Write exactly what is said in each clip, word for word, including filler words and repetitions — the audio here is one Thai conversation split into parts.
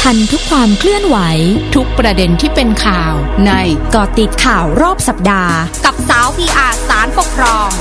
ทันทุกความเคลื่อนไหวทุกประเด็นที่เป็นข่าวในเกาะติดข่าวรอบสัปดาห์กับสาว พี อาร์ ศาลปกครอง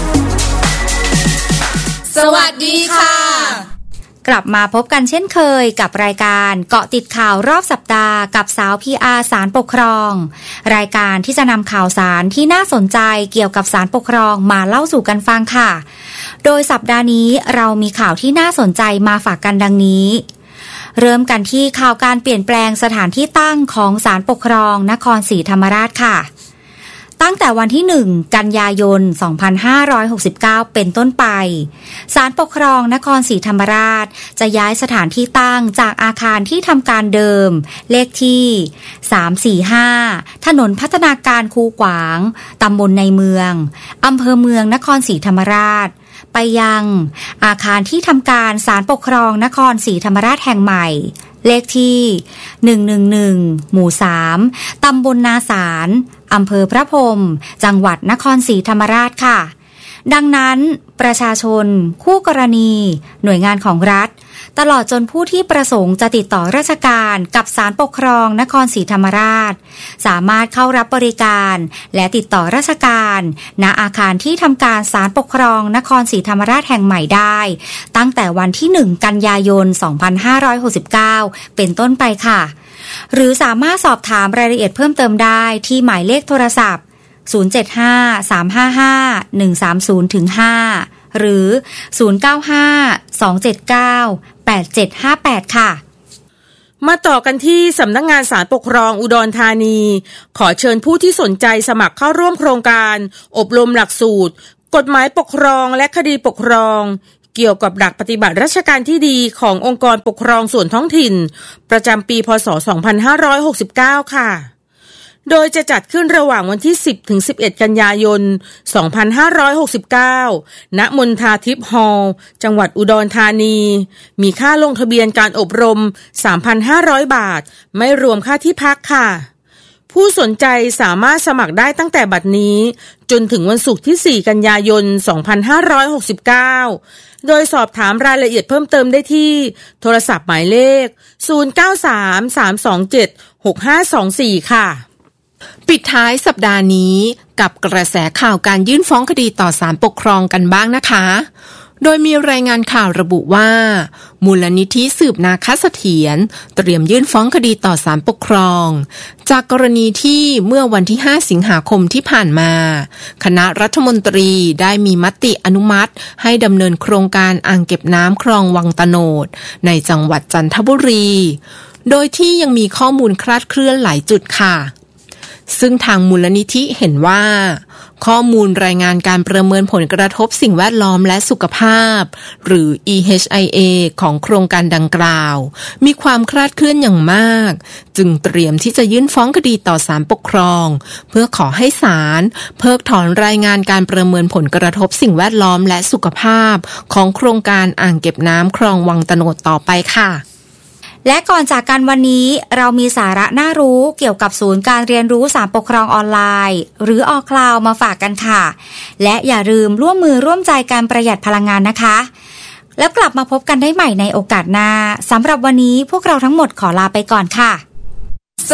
สวัสดีค่ะกลับมาพบกันเช่นเคยกับรายการเกาะติดข่าวรอบสัปดาห์กับสาว พี อาร์ ศาลปกครองรายการที่จะนำข่าวสารที่น่าสนใจเกี่ยวกับศาลปกครองมาเล่าสู่กันฟังค่ะโดยสัปดาห์นี้เรามีข่าวที่น่าสนใจมาฝากกันดังนี้เริ่มกันที่ข่าวการเปลี่ยนแปลงสถานที่ตั้งของศาลปกครองนครศรีธรรมราชค่ะตั้งแต่วันที่หนึ่งกันยายนสองพันห้าร้อยหกสิบเก้าเป็นต้นไปศาลปกครองนครศรีธรรมราชจะย้ายสถานที่ตั้งจากอาคารที่ทำการเดิมเลขที่สาม สี่ ห้าถนนพัฒนาการคูขวางตำบลในเมืองอำเภอเมืองนครศรีธรรมราชไปยังอาคารที่ทำการศาลปกครองนครศรีธรรมราชแห่งใหม่เลขที่หนึ่ง หนึ่ง หนึ่งหมู่สามตำบลนาสารอำเภอพระพรหมจังหวัดนครศรีธรรมราชค่ะดังนั้นประชาชนคู่กรณีหน่วยงานของรัฐตลอดจนผู้ที่ประสงค์จะติดต่อราชการกับศาลปกครองนครศรีธรรมราชสามารถเข้ารับบริการและติดต่อราชการณอาคารที่ทำการศาลปกครองนครศรีธรรมราชแห่งใหม่ได้ตั้งแต่วันที่หนึ่งกันยายนสองพันห้าร้อยหกสิบเก้าเป็นต้นไปค่ะหรือสามารถสอบถามรายละเอียดเพิ่มเติมได้ที่หมายเลขโทรศัพท์ศูนย์ เจ็ด ห้า สาม ห้า ห้า หนึ่ง สาม ศูนย์ ห้า หรือศูนย์ เก้า ห้า สอง เจ็ด เก้า แปด เจ็ด ห้า แปดค่ะมาต่อกันที่สำนักงานศาลปกครองอุดรธานีขอเชิญผู้ที่สนใจสมัครเข้าร่วมโครงการอบรมหลักสูตรกฎหมายปกครองและคดีปกครองเกี่ยวกับหลักปฏิบัติราชการที่ดีขององค์กรปกครองส่วนท้องถิ่นประจำปีพ.ศ. สองพันห้าร้อยหกสิบเก้าค่ะโดยจะจัดขึ้นระหว่างวันที่สิบถึงสิบเอ็ดกันยายนสองพันห้าร้อยหกสิบเก้าณมณฑาทิพย์ฮอลล์จังหวัดอุดรธานีมีค่าลงทะเบียนการอบรม สามพันห้าร้อย บาทไม่รวมค่าที่พักค่ะผู้สนใจสามารถสมัครได้ตั้งแต่บัดนี้จนถึงวันศุกร์ที่สี่กันยายนสองพันห้าร้อยหกสิบเก้าโดยสอบถามรายละเอียดเพิ่มเติมได้ที่โทรศัพท์หมายเลขศูนย์ เก้า สาม สาม สอง เจ็ด หก ห้า สอง สี่ค่ะปิดท้ายสัปดาห์นี้กับกระแสข่าวการยื่นฟ้องคดีต่อศาลปกครองกันบ้างนะคะโดยมีรายงานข่าวระบุว่ามูลนิธิสืบนาคเสถียรเตรียมยื่นฟ้องคดีต่อศาลปกครองจากกรณีที่เมื่อวันที่ห้าสิงหาคมที่ผ่านมาคณะรัฐมนตรีได้มีมติอนุมัติให้ดำเนินโครงการอ่างเก็บน้ำคลองวังตะโนดในจังหวัดจันทบุรีโดยที่ยังมีข้อมูลคลาดเคลื่อนหลายจุดค่ะซึ่งทางมูลนิธิเห็นว่าข้อมูลรายงานการประเมินผลกระทบสิ่งแวดล้อมและสุขภาพหรือ อี เอช ไอ เอ ของโครงการดังกล่าวมีความคลาดเคลื่อนอย่างมากจึงเตรียมที่จะยื่นฟ้องคดีต่อศาลปกครองเพื่อขอให้ศาลเพิกถอนรายงานการประเมินผลกระทบสิ่งแวดล้อมและสุขภาพของโครงการอ่างเก็บน้ำคลองวังตะโนดต่อไปค่ะและก่อนจากกันวันนี้เรามีสาระน่ารู้เกี่ยวกับศูนย์การเรียนรู้ศาลปกครองออนไลน์หรือออคลาวมาฝากกันค่ะและอย่าลืมร่วมมือร่วมใจการประหยัดพลังงานนะคะแล้วกลับมาพบกันได้ใหม่ในโอกาสหน้าสำหรับวันนี้พวกเราทั้งหมดขอลาไปก่อนค่ะ